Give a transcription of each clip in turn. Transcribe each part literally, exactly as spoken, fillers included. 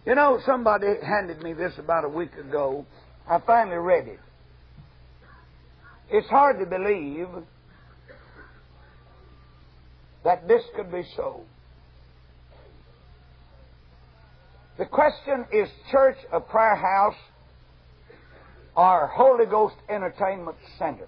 You know, somebody handed me this about a week ago. I finally read it. It's hard to believe that this could be so. The question is, church a prayer house or Holy Ghost entertainment center?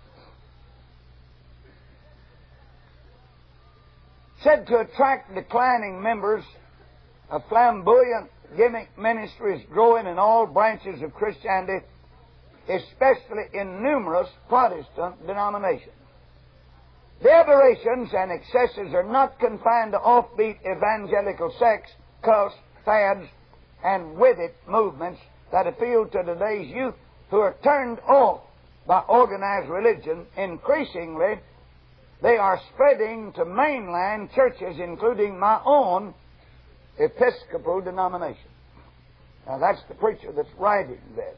Said to attract declining members, a flamboyant gimmick ministry is growing in all branches of Christianity, especially in numerous Protestant denominations. The aberrations and excesses are not confined to offbeat evangelical sects, cults, fads, and with it movements that appeal to today's youth who are turned off by organized religion. Increasingly, they are spreading to mainline churches, including my own Episcopal denomination. Now, that's the preacher that's writing this.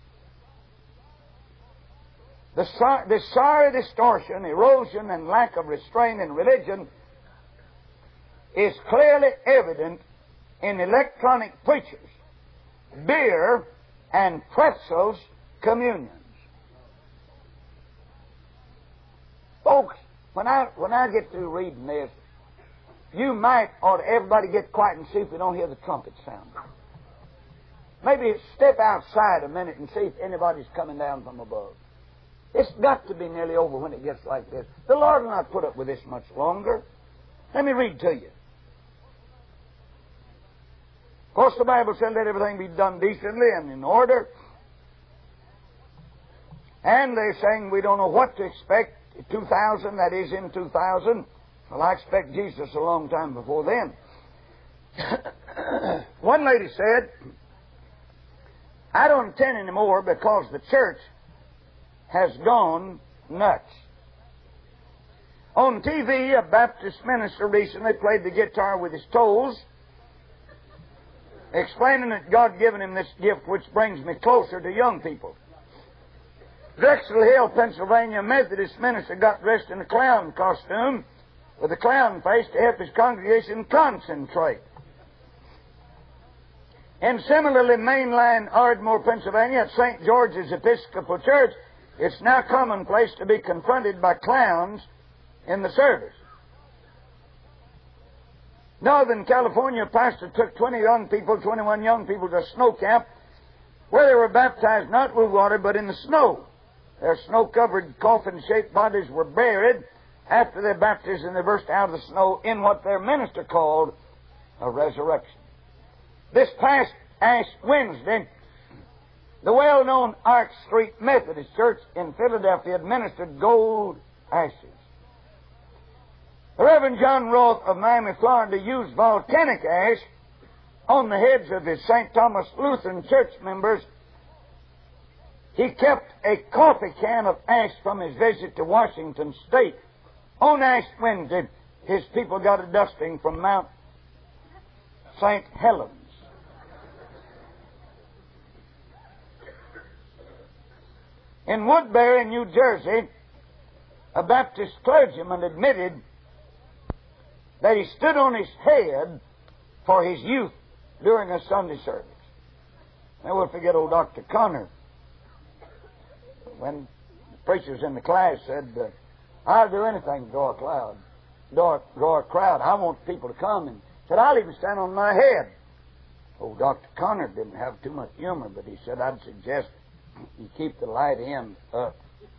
The, the sorry distortion, erosion, and lack of restraint in religion is clearly evident in electronic preachers, beer, and pretzels communions. Folks, when I when I get through reading this, you might ought to everybody get quiet and see if we don't hear the trumpet sound. Maybe step outside a minute and see if anybody's coming down from above. It's got to be nearly over when it gets like this. The Lord will not put up with this much longer. Let me read to you. Of course, the Bible said, let everything be done decently and in order. And they're saying we don't know what to expect. two thousand, that is in two thousand. Well, I expect Jesus a long time before then. One lady said, I don't attend anymore because the church has gone nuts. On T V, a Baptist minister recently played the guitar with his toes, explaining that God given him this gift which brings me closer to young people. Drexel Hill, Pennsylvania, Methodist minister got dressed in a clown costume with a clown face to help his congregation concentrate. And similarly, mainline Ardmore, Pennsylvania, at Saint George's Episcopal Church, it's now commonplace to be confronted by clowns in the service. Northern California, a pastor took twenty young people, twenty-one young people to a snow camp where they were baptized not with water but in the snow. Their snow-covered, coffin-shaped bodies were buried after their baptism, and they burst out of the snow in what their minister called a resurrection. This past Ash Wednesday, the well-known Arch Street Methodist Church in Philadelphia administered gold ashes. The Reverend John Roth of Miami, Florida, used volcanic ash on the heads of his Saint Thomas Lutheran Church members. He kept a coffee can of ash from his visit to Washington State. On Ash Wednesday, his people got a dusting from Mount Saint Helens. In Woodbury, New Jersey, a Baptist clergyman admitted that he stood on his head for his youth during a Sunday service. Never forget old Doctor Connor. When the preachers in the class said, uh, I'll do anything to draw a crowd, draw, draw a crowd. I want people to come. And said, I'll even stand on my head. Old Doctor Connor didn't have too much humor, but he said, I'd suggest you keep the light end up.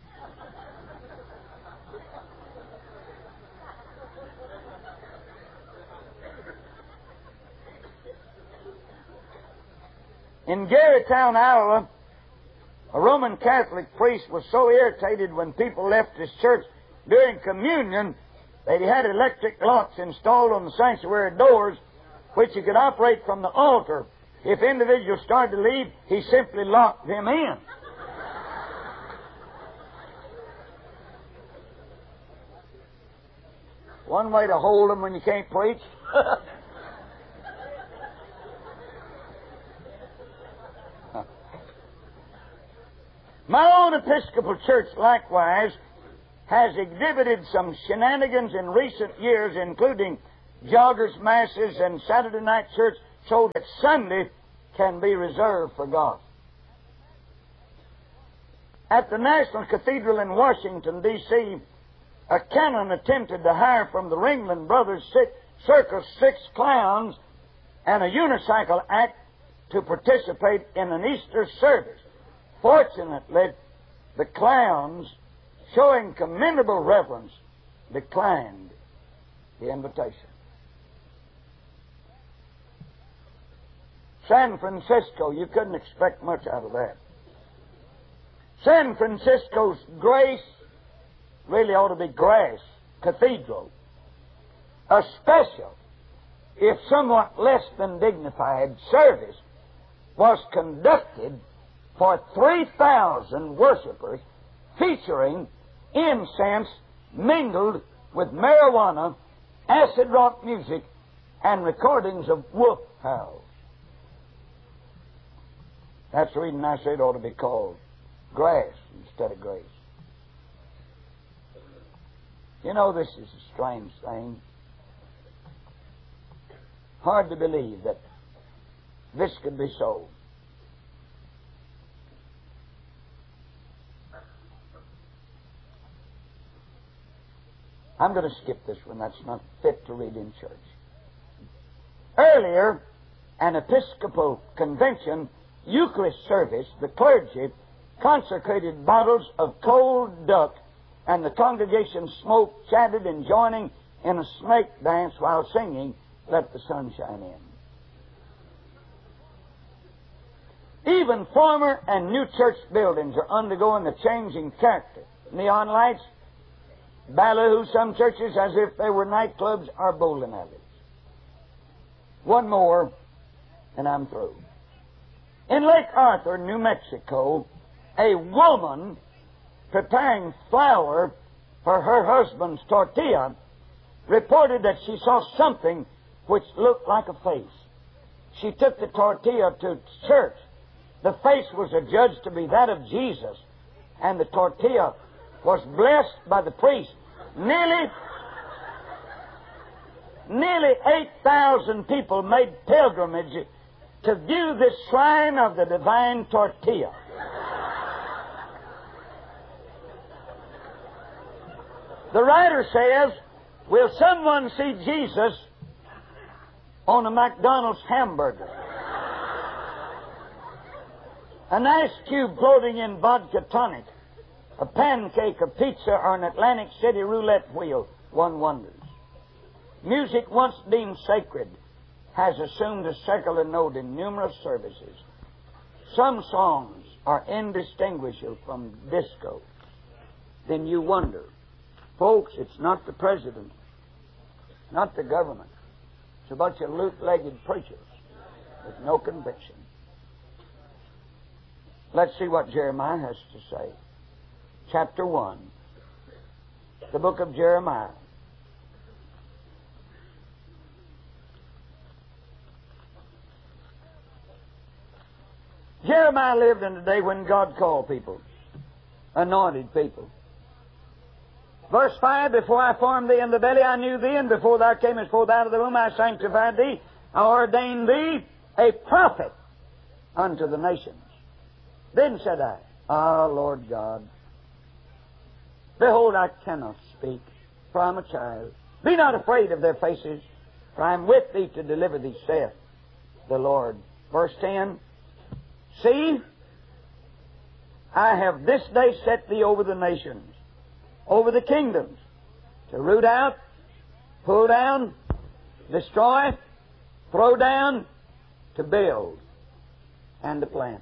In Garytown, Iowa, a Roman Catholic priest was so irritated when people left his church during communion that he had electric locks installed on the sanctuary doors, which he could operate from the altar. If individuals started to leave, he simply locked them in. One way to hold them when you can't preach. My own Episcopal Church, likewise, has exhibited some shenanigans in recent years, including joggers, masses, and Saturday night church so that Sunday can be reserved for God. At the National Cathedral in Washington, D C, a canon attempted to hire from the Ringling Brothers Circus six clowns and a unicycle act to participate in an Easter service. Fortunately, the clowns, showing commendable reverence, declined the invitation. San Francisco, you couldn't expect much out of that. San Francisco's Grace, really ought to be Grace Cathedral, a special, if somewhat less than dignified, service was conducted for three thousand worshipers, featuring incense mingled with marijuana, acid rock music, and recordings of wolf howls. That's the reason I say it ought to be called Grass instead of Grace. You know, this is a strange thing. Hard to believe that this could be so. I'm going to skip this one. That's not fit to read in church. Earlier, an Episcopal convention Eucharist service, the clergy consecrated bottles of cold duck, and the congregation smoked, chatted, and joining in a snake dance while singing, "Let the Sun Shine In." Even former and new church buildings are undergoing a changing character. Neon lights ballyhoo some churches as if they were nightclubs or bowling alleys. One more, and I'm through. In Lake Arthur, New Mexico, a woman preparing flour for her husband's tortilla reported that she saw something which looked like a face. She took the tortilla to church. The face was adjudged to be that of Jesus, and the tortilla was blessed by the priest. Nearly, nearly eight thousand people made pilgrimage to view this shrine of the divine tortilla. The writer says, "Will someone see Jesus on a McDonald's hamburger? An ice cube floating in vodka tonic, a pancake, a pizza, or an Atlantic City roulette wheel," one wonders. Music once deemed sacred has assumed a secular note in numerous services. Some songs are indistinguishable from disco. Then you wonder, folks, it's not the president, not the government. It's a bunch of loot-legged preachers with no conviction. Let's see what Jeremiah has to say. Chapter one, the book of Jeremiah. Jeremiah lived in the day when God called people, anointed people. Verse five, "Before I formed thee in the belly, I knew thee, and before thou camest forth out of the womb, I sanctified thee. I ordained thee a prophet unto the nations. Then said I, Ah, Lord God, behold, I cannot speak, for I am a child. Be not afraid of their faces, for I am with thee to deliver thee, saith the Lord." Verse ten, "See, I have this day set thee over the nations, over the kingdoms, to root out, pull down, destroy, throw down, to build, and to plant."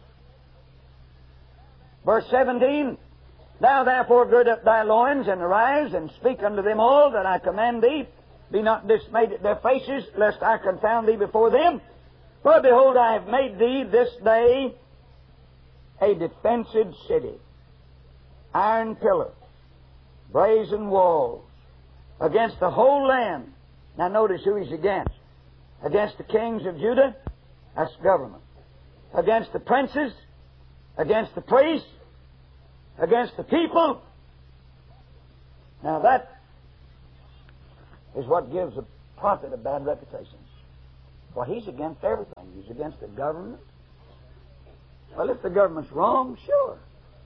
Verse seventeen, "Thou therefore gird up thy loins, and arise, and speak unto them all that I command thee. Be not dismayed at their faces, lest I confound thee before them. For behold, I have made thee this day a defenced city, iron pillars, brazen walls, against the whole land." Now notice who he's against. Against the kings of Judah, that's government. Against the princes, against the priests, against the people. Now that is what gives a prophet a bad reputation. Well, he's against everything. He's against the government. Well, if the government's wrong, sure.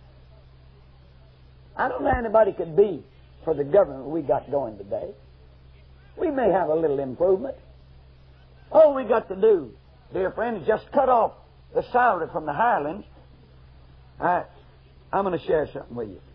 I don't know anybody could be for the government we got going today. We may have a little improvement. All we got to do, dear friend, is just cut off the salary from the hirelings. All right, I'm going to share something with you.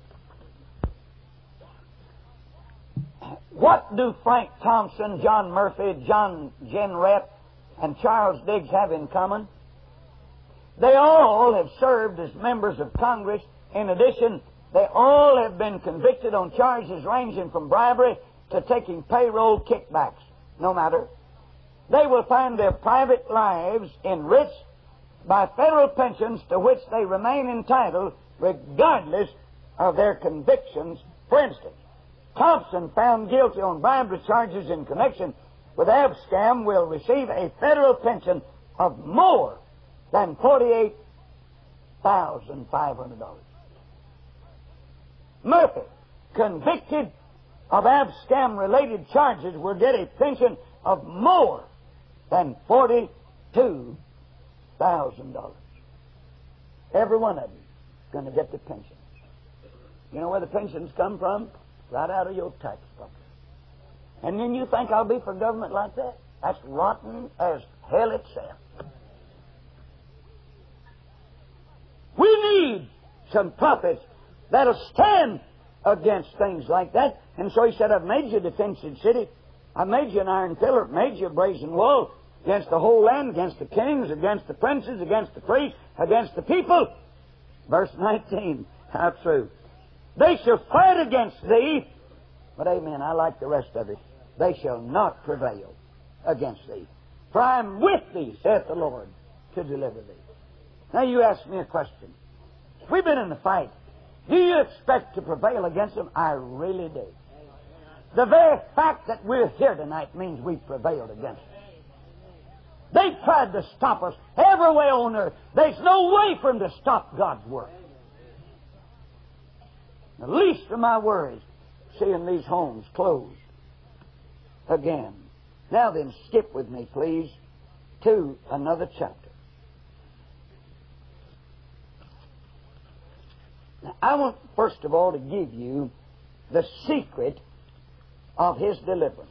What do Frank Thompson, John Murphy, John Jenrette, and Charles Diggs have in common? They all have served as members of Congress. In addition, they all have been convicted on charges ranging from bribery to taking payroll kickbacks. No matter. They will find their private lives enriched by federal pensions to which they remain entitled regardless of their convictions. For instance, Thompson, found guilty on bribery charges in connection with Abscam, will receive a federal pension of more than forty-eight thousand five hundred dollars. Murphy, convicted of Abscam-related charges, will get a pension of more than forty-two thousand dollars. Every one of them is going to get the pensions. You know where the pensions come from? Right out of your tax pocket. And then you think I'll be for government like that? That's rotten as hell itself. We need some prophets that'll stand against things like that. And so he said, I've made you a defensive city. I've made you an iron pillar, made you a brazen wall against the whole land, against the kings, against the princes, against the priests, against the people. Verse nineteen, how true. They shall fight against thee, but amen, I like the rest of it. They shall not prevail against thee. For I am with thee, saith the Lord, to deliver thee. Now you ask me a question. We've been in the fight. Do you expect to prevail against them? I really do. The very fact that we're here tonight means we've prevailed against them. They tried to stop us every way on earth. There's no way for them to stop God's work. The least of my worries, seeing these homes closed again. Now then, skip with me, please, to another chapter. Now, I want, first of all, to give you the secret of His deliverance.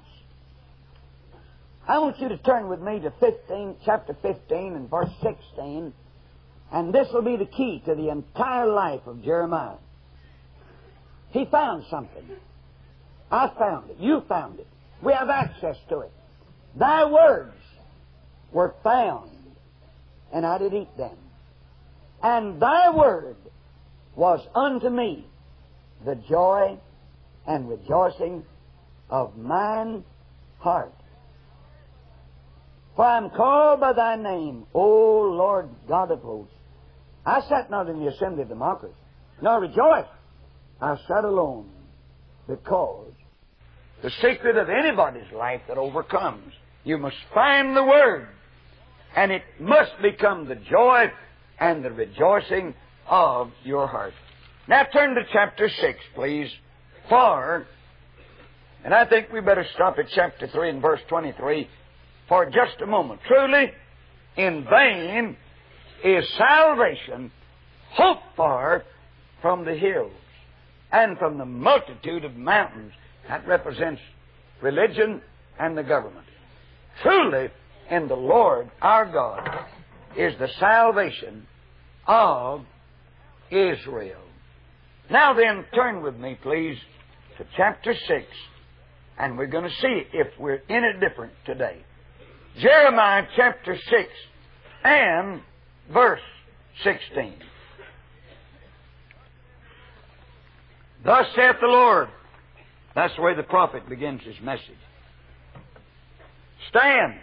I want you to turn with me to fifteen, chapter fifteen and verse sixteen, and this will be the key to the entire life of Jeremiah. He found something. I found it. You found it. We have access to it. Thy words were found, and I did eat them. And thy word was unto me the joy and rejoicing of mine heart. For I am called by thy name, O Lord God of hosts. I sat not in the assembly of the mockers, nor rejoiced. I sat alone, because the secret of anybody's life that overcomes, you must find the Word, and it must become the joy and the rejoicing of your heart. Now turn to chapter six, please. For, and I think we better stop at chapter three and verse twenty-three for just a moment. Truly, in vain is salvation hoped for from the hills and from the multitude of mountains. That represents religion and the government. Truly, in the Lord our God is the salvation of Israel. Now then, turn with me, please, to chapter six, and we're going to see if we're any different today. Jeremiah chapter six and verse sixteen. Thus saith the Lord. That's the way the prophet begins his message. Stand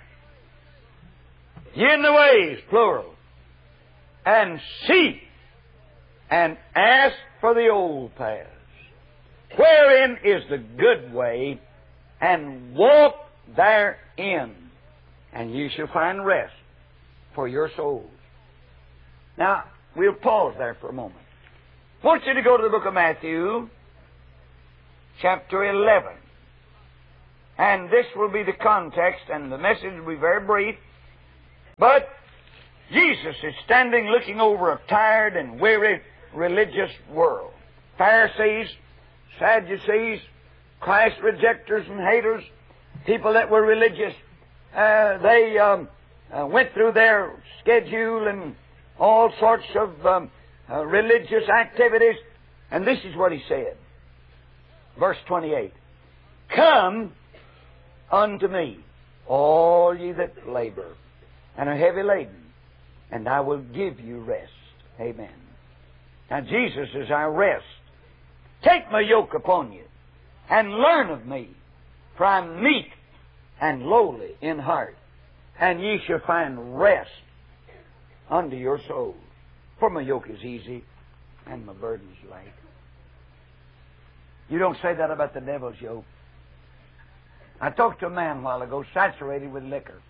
ye in the ways, plural, and see and ask for the old paths, wherein is the good way, and walk therein, and ye shall find rest for your souls. Now, we'll pause there for a moment. I want you to go to the book of Matthew, chapter eleven, And this will be the context, and the message will be very brief. But Jesus is standing looking over a tired and weary religious world. Pharisees, Sadducees, Christ rejectors and haters, people that were religious, uh, they um, uh, went through their schedule and all sorts of um, uh, religious activities. And this is what he said. Verse twenty-eight. Come unto me, all ye that labor and are heavy laden, and I will give you rest. Amen. Now Jesus is our rest. Take my yoke upon you, and learn of me, for I am meek and lowly in heart, and ye shall find rest unto your souls. For my yoke is easy, and my burden is light. You don't say that about the devil's yoke. I talked to a man a while ago, saturated with liquor.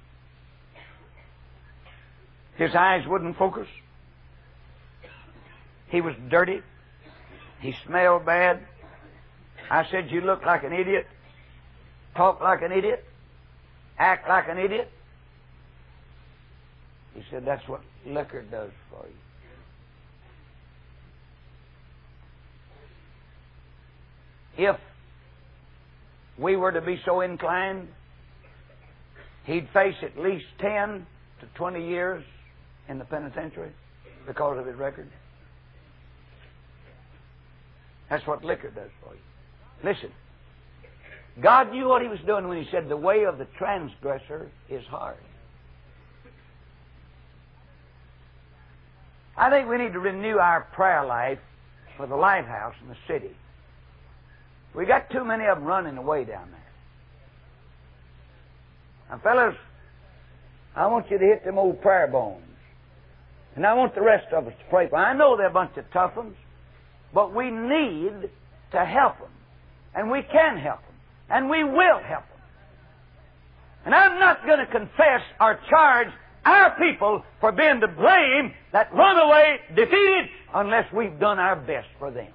His eyes wouldn't focus. He was dirty. He smelled bad. I said, you look like an idiot, talk like an idiot, act like an idiot. He said, that's what liquor does for you. If we were to be so inclined, he'd face at least ten to twenty years in the penitentiary because of his record. That's what liquor does for you. Listen, God knew what He was doing when He said, the way of the transgressor is hard. I think we need to renew our prayer life for the lighthouse in the city. We got too many of them running away down there. Now, fellas, I want you to hit them old prayer bones. And I want the rest of us to pray for. I know they're a bunch of tough ones, but we need to help them. And we can help them. And we will help them. And I'm not going to confess or charge our people for being to blame that run away defeated unless we've done our best for them.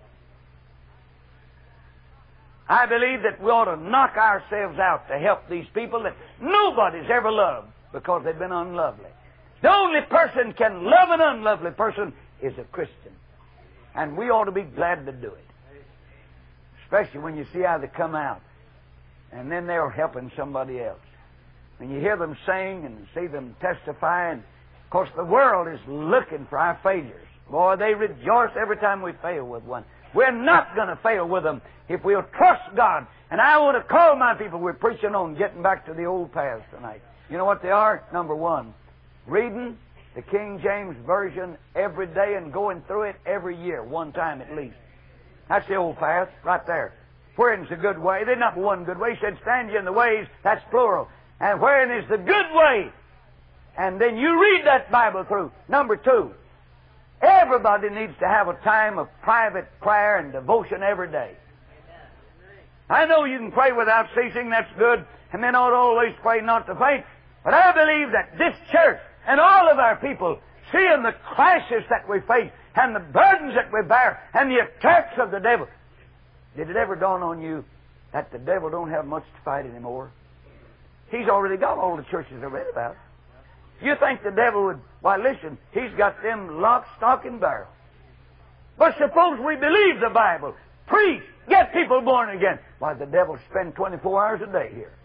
I believe that we ought to knock ourselves out to help these people that nobody's ever loved because they've been unlovely. The only person can love an unlovely person is a Christian. And we ought to be glad to do it. Especially when you see how they come out. And then they're helping somebody else. When you hear them sing and see them testify. And of course the world is looking for our failures. Boy, they rejoice every time we fail with one. We're not going to fail with them if we'll trust God. And I want to call my people, we're preaching on getting back to the old paths tonight. You know what they are? Number one, reading the King James Version every day and going through it every year, one time at least. That's the old path, right there. Wherein is the good way? There's not one good way. He said, stand ye in the ways. That's plural. And wherein is the good way? And then you read that Bible through. Number two, everybody needs to have a time of private prayer and devotion every day. I know you can pray without ceasing. That's good. And men ought always pray not to faint. But I believe that this church and all of our people, seeing the crisis that we face and the burdens that we bear and the attacks of the devil, did it ever dawn on you that the devil don't have much to fight anymore? He's already got all the churches I read about. You think the devil would... Why, listen, he's got them lock, stock, and barrel. But suppose we believe the Bible, preach, get people born again. Why, the devil spend twenty-four hours a day here.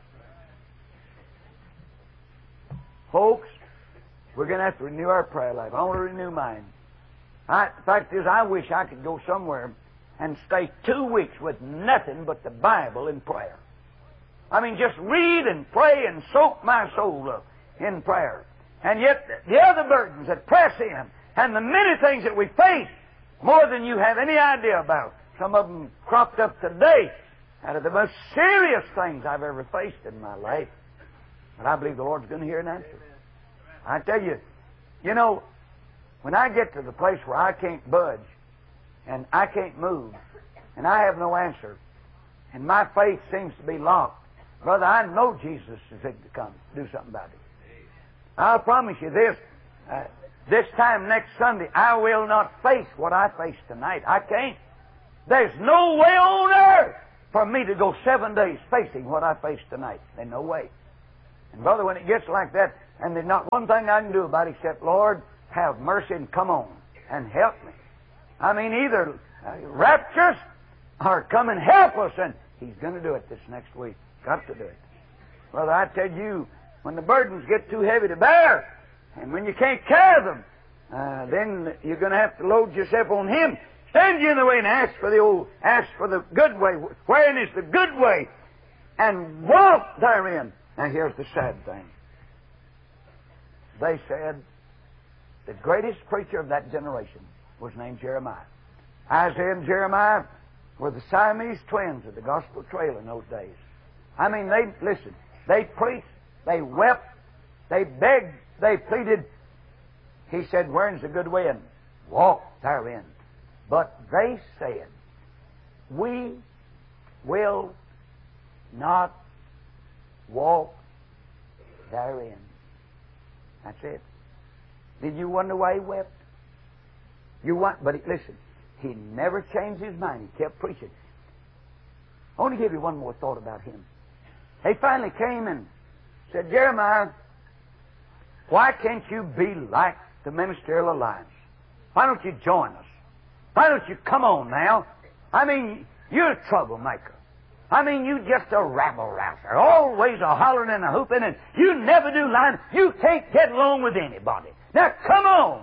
Folks, we're going to have to renew our prayer life. I want to renew mine. I, the fact is, I wish I could go somewhere and stay two weeks with nothing but the Bible and prayer. I mean, just read and pray and soak my soul up in prayer. And yet, the other burdens that press in, and the many things that we face, more than you have any idea about. Some of them cropped up today out of the most serious things I've ever faced in my life. But I believe the Lord's going to hear an answer. I tell you, you know, when I get to the place where I can't budge, and I can't move, and I have no answer, and my faith seems to be locked, brother, I know Jesus is ready to come do something about it. I'll promise you this, uh, this time next Sunday, I will not face what I face tonight. I can't. There's no way on earth for me to go seven days facing what I face tonight. There's no way. And brother, when it gets like that, and there's not one thing I can do about it except, Lord, have mercy and come on and help me. I mean, either uh, rapture us or come and help us, and He's going to do it this next week. Got to do it. Brother, I tell you, when the burdens get too heavy to bear, and when you can't carry them, uh, then you're going to have to load yourself on Him. Stand you in the way and ask for the old, ask for the good way. Wherein is the good way? And walk therein. Now here's the sad thing. They said the greatest preacher of that generation was named Jeremiah. Isaiah and Jeremiah were the Siamese twins of the gospel trail in those days. I mean, they, listen, they preached, they wept, they begged, they pleaded. He said, where's the good way? And walk therein. But they said, we will not walk therein. That's it. Did you wonder why he wept? You want, but he, listen, he never changed his mind. He kept preaching. I want to give you one more thought about him. They finally came and said, Jeremiah, why can't you be like the Ministerial Alliance? Why don't you join us? Why don't you come on now? I mean, you're a troublemaker. I mean, you just a rabble-rouser. Always a hollering and a hooping, and you never do line. You can't get along with anybody. Now, come on.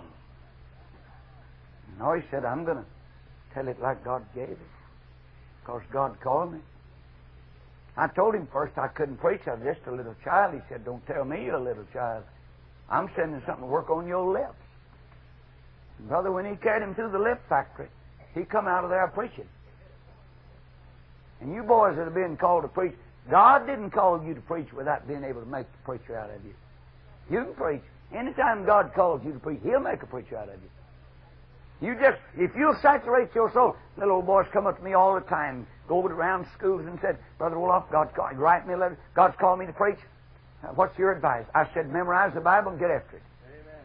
No, he said, I'm going to tell it like God gave it, because God called me. I told him first I couldn't preach. I was just a little child. He said, don't tell me you're a little child. I'm sending something to work on your lips. And brother, when he carried him through the lip factory, he come out of there preaching. And you boys that are being called to preach, God didn't call you to preach without being able to make a preacher out of you. You can preach. Anytime God calls you to preach, He'll make a preacher out of you. You just, if you'll saturate your soul, little old boys come up to me all the time, go around schools and said, Brother Wolf, God's called, write me a letter. God's called me to preach. Uh, what's your advice? I said, memorize the Bible and get after it. Amen.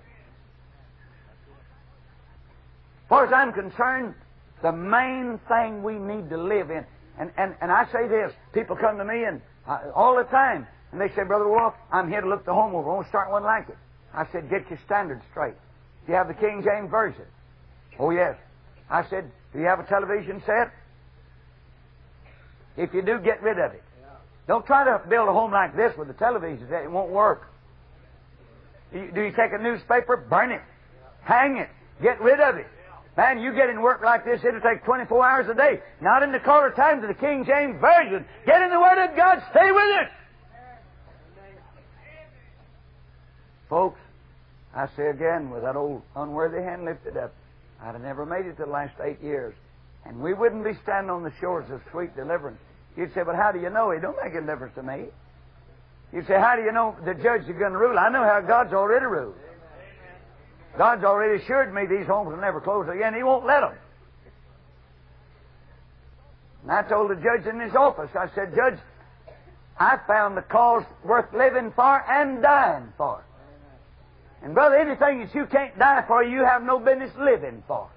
As far as I'm concerned, the main thing we need to live in, and, and, and I say this, people come to me and uh, all the time, and they say, Brother Wolf, I'm here to look the home over. I want to start one like it. I said, get your standards straight. Do you have the King James Version? Oh, yes. I said, do you have a television set? If you do, get rid of it. Yeah. Don't try to build a home like this with a television set. It won't work. Do you, do you take a newspaper? Burn it. Yeah. Hang it. Get rid of it. Yeah. Man, you get in work like this, it'll take twenty-four hours a day. Not in the color times of the King James Version. Get in the Word of God. Stay with it. Folks, I say again, with that old unworthy hand lifted up, I'd have never made it to the last eight years. And we wouldn't be standing on the shores of sweet deliverance. You'd say, but how do you know? It don't make a difference to me. You'd say, how do you know the judge is going to rule? I know how God's already ruled. God's already assured me these homes will never close again. He won't let them. And I told the judge in his office, I said, Judge, I found the cause worth living for and dying for. And brother, anything that you can't die for, you have no business living for.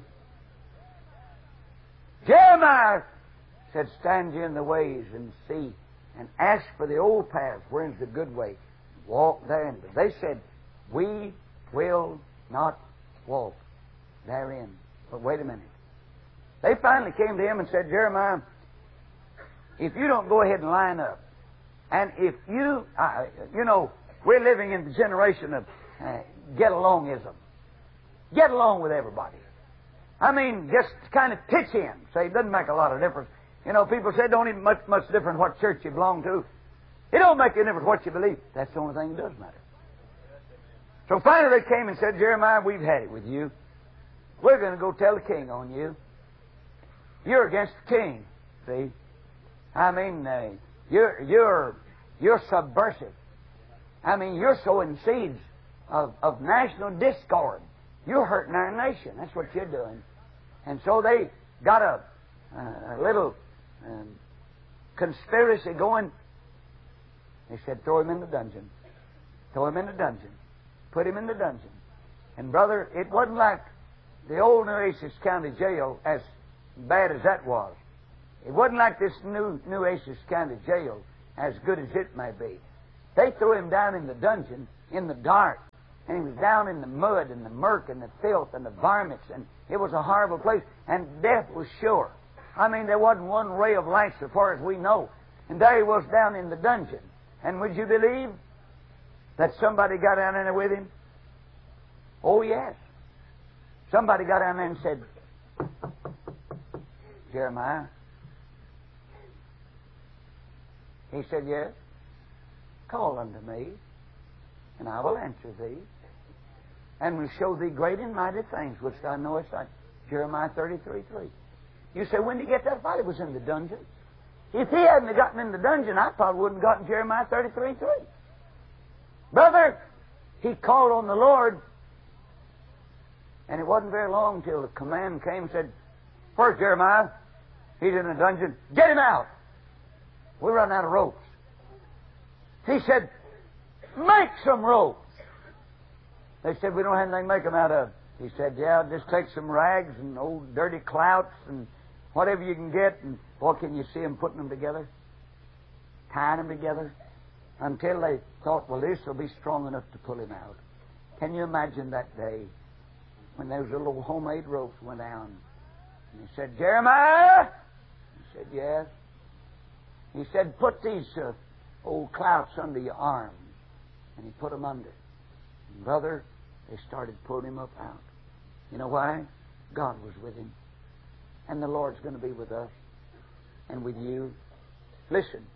Jeremiah said, stand you in the ways and see, and ask for the old paths, where's the good way. Walk therein. But they said, we will not walk therein. But wait a minute. They finally came to him and said, Jeremiah, if you don't go ahead and line up, and if you, uh, you know, we're living in the generation of uh, get-alongism. Get along with everybody. I mean, just kind of pitch in. Say, it doesn't make a lot of difference. You know, people say it don't even much, much difference what church you belong to. It don't make any difference what you believe. That's the only thing that does matter. So finally they came and said, Jeremiah, we've had it with you. We're going to go tell the king on you. You're against the king, see? I mean, uh, you're, you're, you're subversive. I mean, you're sowing seeds of, of national discord. You're hurting our nation. That's what you're doing. And so they got a, a little um, conspiracy going. They said, throw him in the dungeon. Throw him in the dungeon. Put him in the dungeon. And brother, it wasn't like the old Nueces County Jail, as bad as that was. It wasn't like this new Nueces County jail, as good as it may be. They threw him down in the dungeon in the dark, and he was down in the mud and the murk and the filth and the varmints, and it was a horrible place, and death was sure. I mean, there wasn't one ray of light so far as we know. And there he was down in the dungeon. And would you believe that somebody got down in there with him? Oh, yes. Somebody got down there and said, Jeremiah. He said, yes. Call unto me, and I will answer thee, and will show thee great and mighty things which thou knowest not. Jeremiah thirty-three three. You say, when did he get that? Thought he was in the dungeon. If he hadn't gotten in the dungeon, I probably wouldn't have gotten Jeremiah thirty-three three. Brother, he called on the Lord, and it wasn't very long till the command came and said, first Jeremiah, he's in the dungeon, get him out. We're running out of ropes. He said, make some ropes. They said, we don't have anything to make them out of. He said, yeah, just take some rags and old dirty clouts and whatever you can get. And boy, can you see them putting them together? Tying them together. Until they thought, well, this will be strong enough to pull him out. Can you imagine that day when those little homemade ropes went down? And he said, Jeremiah? He said, yes. He said, put these uh, old clouts under your arms. And he put them under. And brother, they started pulling him up out. You know why? God was with him. And the Lord's going to be with us and with you. Listen,